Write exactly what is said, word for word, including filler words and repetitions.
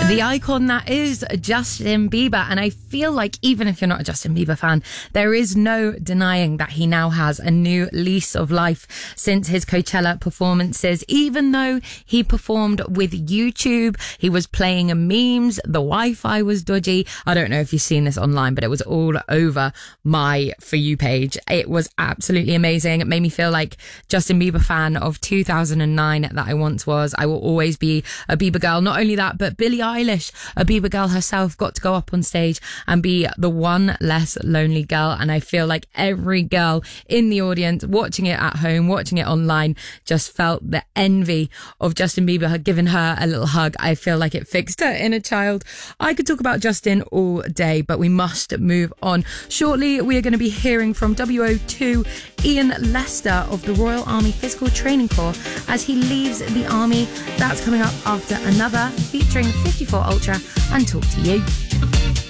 The icon that is Justin Bieber. And I feel like even if you're not a Justin Bieber fan, there is no denying that he now has a new lease of life since his Coachella performances. Even though he performed with YouTube, he was playing memes, the Wi-Fi was dodgy. I don't know if you've seen this online, but it was all over my For You page. It was absolutely amazing. It made me feel like Justin Bieber fan of two thousand nine that I once was. I will always be a Bieber girl. Not only that, but Billie Eilish, a Bieber girl herself, got to go up on stage and be the one less lonely girl. And I feel like every girl in the audience watching it at home, watching it online, just felt the envy of Justin Bieber had given her a little hug. I feel like it fixed her inner child. I could talk about Justin all day, but we must move on. Shortly, we are going to be hearing from W O two Ian Lester of the Royal Army Physical Training Corps as he leaves the army. That's coming up after another featuring fifty-four Ultra and Talk to You.